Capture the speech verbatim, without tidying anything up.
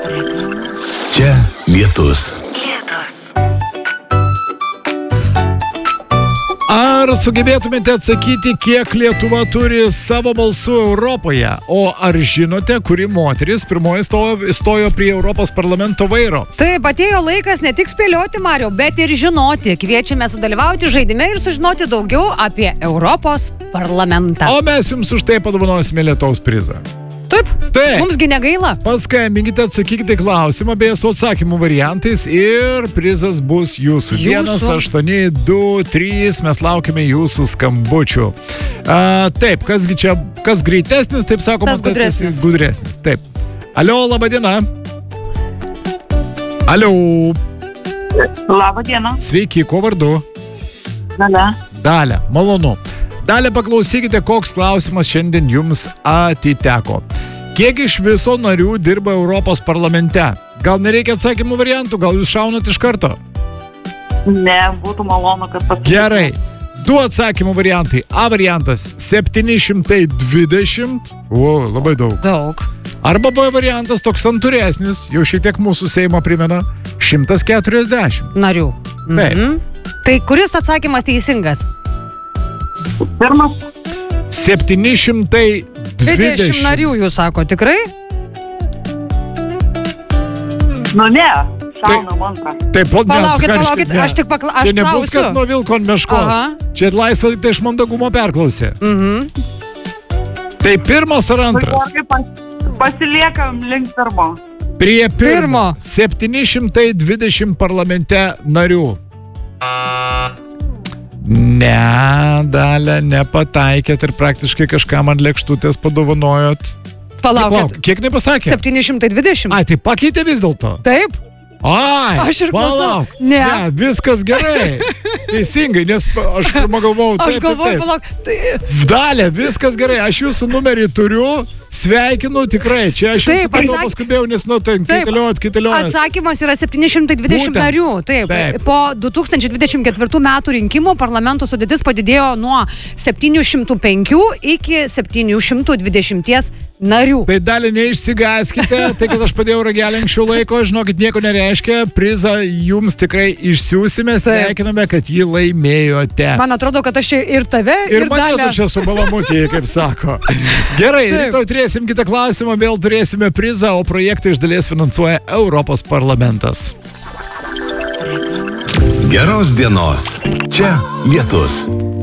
Čia lietus. Lietus. Ar sugebėtumėte atsakyti, kiek Lietuva turi savo balsų Europoje? O ar žinote, kuri moteris pirmoji stojo, stojo prie Europos parlamento vairo? Taip, atėjo laikas ne tik spėlioti, Mariau, bet ir žinoti. Kviečiame sudalyvauti žaidime ir sužinoti daugiau apie Europos parlamentą. O mes jums už tai padovanosime lietaus prizą. Taip, Taip. Mumsgi negaila. Paskambinkite, atsakykite klausimą beje su atsakymų variantais ir prizas bus jūsų. Jūsų. vienas aštuoni du trys, mes laukime jūsų skambučių. A, taip, kasgi čia, kas greitesnis, taip sakoma, Tas gudresnis. tas gudresnis. Taip. Alio, laba diena. Alio. Labą dieną. Sveiki, kuo vardu? Dalia. Dalia, malonu. Dalia, paklausykite, koks klausimas šiandien jums atiteko. Kiek iš viso narių dirba Europos parlamente? Gal nereikia atsakymų variantų, gal jūs šaunat iš karto? Ne, būtų malonu, kad pasakytų. Gerai. Du atsakymų variantai. A variantas septyni šimtai dvidešimt. O, labai daug. Daug. Arba B variantas toks santūresnis, jau šiek tiek mūsų Seimą primena, šimtas keturiasdešimt. Narių. Taip. Mhm. Tai kuris atsakymas teisingas? Pirmas. septyni šimtai dvidešimt dvidešimt. narių, jūs sako, tikrai? Nu ne, šaunam antrą. Taip, po, Palaukit, ne, ką palaukit, reiškia, ne. aš tik pakla... aš Čia nebus, klausiu. kad nuo vilko ant meškos. Aha. Čia laisva tik tai iš mandagumo perklausė. Mhm. Tai pirmas ar antras? Gerai, pas- Pasiliekam link pirmo. Prie pirmo. Pirmo. septyni šimtai dvidešimt parlamente narių. Ne, Dalia, nepataikėt ir praktiškai kažkam ant lėkštutės padovanojot. Palaukit. Palauk, kiek nepasakė? septyni šimtai dvidešimt. Ai, tai pakeitė vis dėlto. Taip? Ai, Aš ir klausau. palauk. Ne. Ne, viskas gerai. Teisingai, nes aš pirmą galvojau, Aš taip, taip, galvoju, taip. palauk. Tai... Dalia, viskas gerai, aš jūsų numerį turiu, sveikinu tikrai, čia aš jūsų Taip, pirmo atsak- paskubėjau, nes nu, tai Taip. kaitaliojot, kaitaliojot. Atsakymas yra septyni šimtai dvidešimt Būtent. narių. Taip. Taip. Po du tūkstančiai dvidešimt ketvirtų metų rinkimų parlamento sudėtis padidėjo nuo septynių šimtų penkių iki septynių šimtų dvidešimt narių. Tai Dalia, neišsigaskite, tai kad aš padėjau ragelį anksčiau laiko, žinokit, nieko nereiškia, prizą jums tikrai išsiųsime, sveikiname, kad jį laimėjote. Man atrodo, kad aš čia ir tave, Ir ir mane Dalią. tu čia su balamutėje, kaip sako. Gerai, Taip. rytoj turėsim kitą klausimą, vėl turėsime prizą, o projektą iš dalies finansuoja Europos parlamentas. Geros dienos. Čia lietus.